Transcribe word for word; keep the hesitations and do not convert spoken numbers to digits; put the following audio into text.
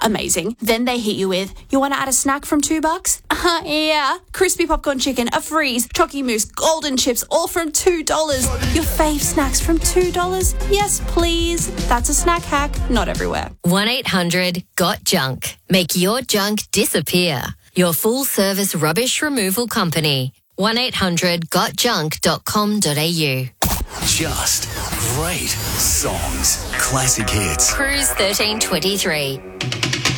Amazing. Then they hit you with, you want to add a snack from two bucks? Uh, yeah. Crispy popcorn chicken, a freeze, Chocky Mousse, golden chips, all from two dollars. Your fave snacks from two dollars? Yes, please. That's a snack hack, not everywhere. one eight hundred got junk. Make your junk disappear. Your full-service rubbish removal company. one eight hundred got junk dot com dot a u. Just great songs. Classic hits. Cruise thirteen twenty-three.